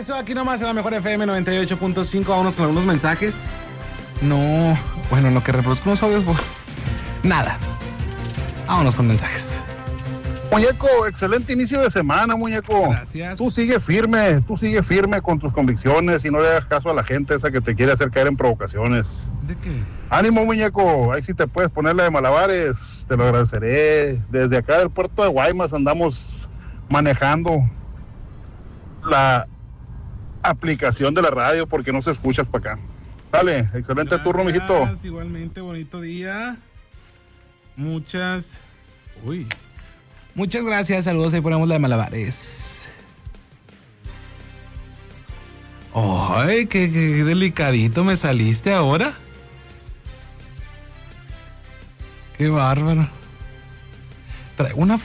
regreso aquí nomás en la mejor FM 98.5. Vámonos con algunos mensajes. No, bueno, en lo que reproduzco unos audios, nada. Vámonos con mensajes. Muñeco, excelente inicio de semana, muñeco. Gracias. Tú sigue firme con tus convicciones y no le hagas caso a la gente esa que te quiere hacer caer en provocaciones. ¿De qué? Ánimo, muñeco, ahí sí te puedes poner la de malabares, te lo agradeceré. Desde acá del puerto de Guaymas andamos manejando la aplicación de la radio porque no se escuchas para acá. Dale, excelente turno, mijito. Igualmente, bonito día. Muchas gracias, saludos, ahí ponemos la de malabares. Ay, qué delicadito me saliste ahora. Qué bárbaro. Traigo una